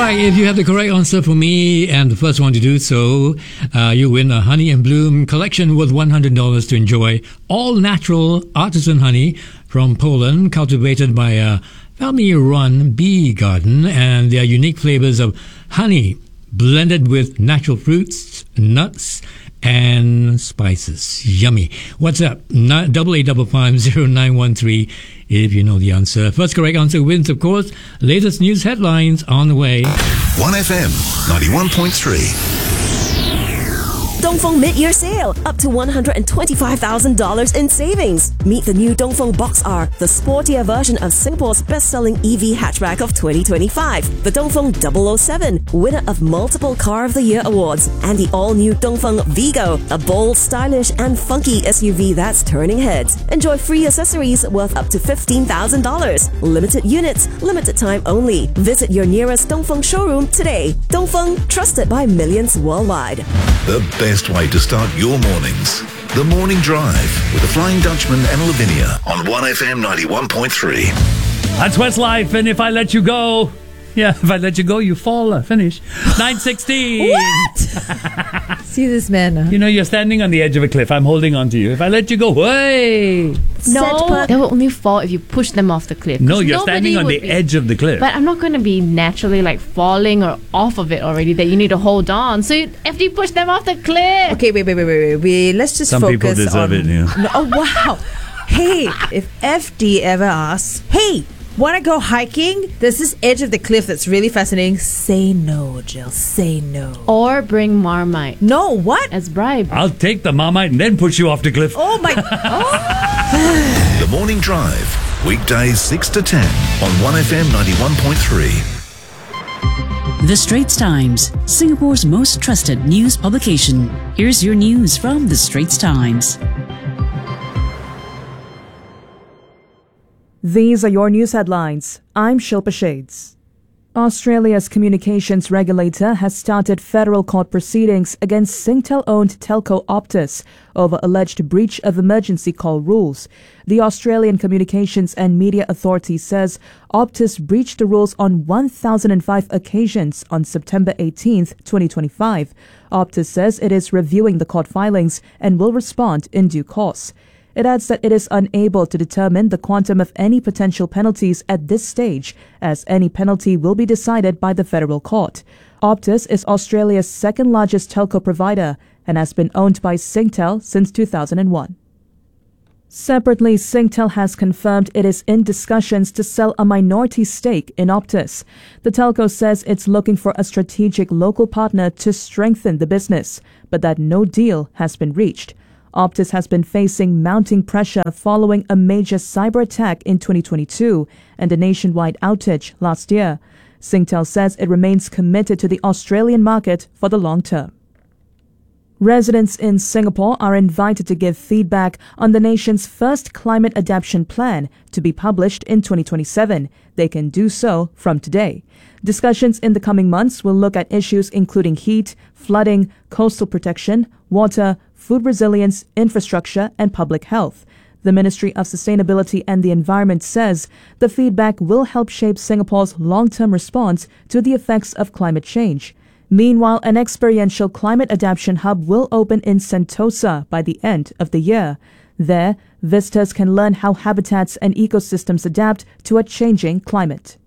right, if you have the correct answer for me and the first one to do so, you win a Honey and Bloom collection worth $100 to enjoy all natural artisan honey from Poland, cultivated by a family-run bee garden, and their unique flavors of honey blended with natural fruits, nuts, and spices. Yummy. What's up? 88550913 if you know the answer. First correct answer wins, of course. Latest news headlines on the way. 1FM 91.3. Dongfeng mid-year sale, up to $125,000 in savings. Meet the new Dongfeng Box R, the sportier version of Singapore's best-selling EV hatchback of 2025. The Dongfeng 007, winner of multiple Car of the Year awards. And the all-new Dongfeng Vigo, a bold, stylish and funky SUV that's turning heads. Enjoy free accessories worth up to $15,000. Limited units, limited time only. Visit your nearest Dongfeng showroom today. Dongfeng, trusted by millions worldwide. The best way to start your mornings. The Morning Drive with the Flying Dutchman and Lavinia on 1FM 91.3. That's Westlife, and if I let you go... Yeah, if I let you go, you fall. Finish. 9:16. What? See this man. You know, you're standing on the edge of a cliff. I'm holding on to you. If I let you go, hey! No, they will only fall if you push them off the cliff. No, you're standing on the edge of the cliff. But I'm not going to be naturally like falling or off of it already that you need to hold on. So after you push them off the cliff. Okay, wait. Let's just Some focus on... people deserve it, yeah. No, oh, wow. Hey, if FD ever asks, hey, want to go hiking? There's this edge of the cliff that's really fascinating. Say no, Jill. Say no. Or bring Marmite. No, what? As bribe. I'll take the Marmite and then push you off the cliff. Oh, my... The Morning Drive, weekdays 6 to 10 on 1FM 91.3. The Straits Times, Singapore's most trusted news publication. Here's your news from The Straits Times. These are your news headlines. I'm Shilpa Shades. Australia's communications regulator has started federal court proceedings against Singtel-owned telco Optus over alleged breach of emergency call rules. The Australian Communications and Media Authority says Optus breached the rules on 1,005 occasions on September 18, 2025. Optus says it is reviewing the court filings and will respond in due course. It adds that it is unable to determine the quantum of any potential penalties at this stage, as any penalty will be decided by the federal court. Optus is Australia's second largest telco provider and has been owned by Singtel since 2001. Separately, Singtel has confirmed it is in discussions to sell a minority stake in Optus. The telco says it's looking for a strategic local partner to strengthen the business, but that no deal has been reached. Optus has been facing mounting pressure following a major cyber attack in 2022 and a nationwide outage last year. Singtel says it remains committed to the Australian market for the long term. Residents in Singapore are invited to give feedback on the nation's first climate adaptation plan to be published in 2027. They can do so from today. Discussions in the coming months will look at issues including heat, flooding, coastal protection, water, food resilience, infrastructure, and public health. The Ministry of Sustainability and the Environment says the feedback will help shape Singapore's long-term response to the effects of climate change. Meanwhile, an experiential climate adaptation hub will open in Sentosa by the end of the year. There, visitors can learn how habitats and ecosystems adapt to a changing climate.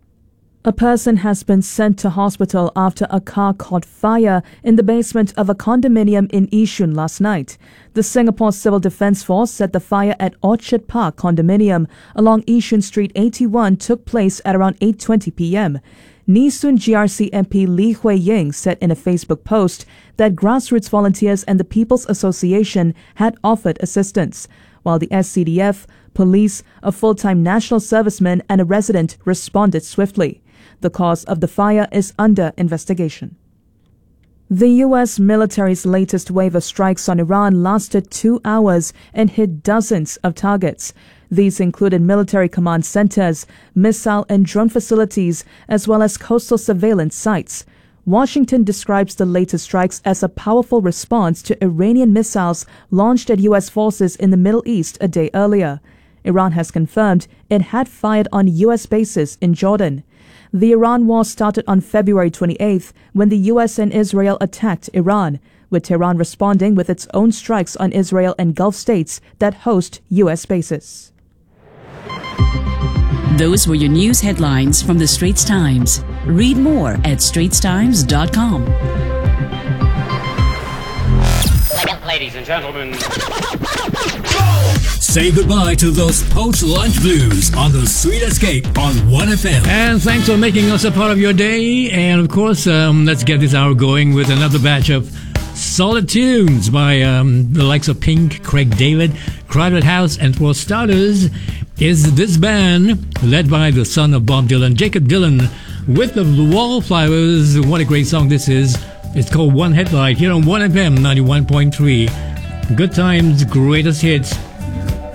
A person has been sent to hospital after a car caught fire in the basement of a condominium in Yishun last night. The Singapore Civil Defence Force said the fire at Orchard Park condominium along Yishun Street 81 took place at around 8:20 p.m. Nee Soon GRC MP Lee Hui Ying said in a Facebook post that grassroots volunteers and the People's Association had offered assistance, while the SCDF, police, a full-time national serviceman and a resident responded swiftly. The cause of the fire is under investigation. The U.S. military's latest wave of strikes on Iran lasted 2 hours and hit dozens of targets. These included military command centers, missile and drone facilities, as well as coastal surveillance sites. Washington describes the latest strikes as a powerful response to Iranian missiles launched at U.S. forces in the Middle East a day earlier. Iran has confirmed it had fired on U.S. bases in Jordan. The Iran war started on February 28th when the US and Israel attacked Iran, with Tehran responding with its own strikes on Israel and Gulf states that host US bases. Those were your news headlines from the Straits Times. Read more at straitstimes.com. Ladies and gentlemen, Say goodbye to those post-lunch blues on the Sweet Escape on 1FM. And thanks for making us a part of your day. And of course, let's get this hour going with another batch of solid tunes by the likes of Pink, Craig David, Crowded House, and for starters is this band led by the son of Bob Dylan, Jacob Dylan, with the Wallflowers. What a great song this is. It's called One Headlight here on 1FM 91.3. Good times, greatest hits.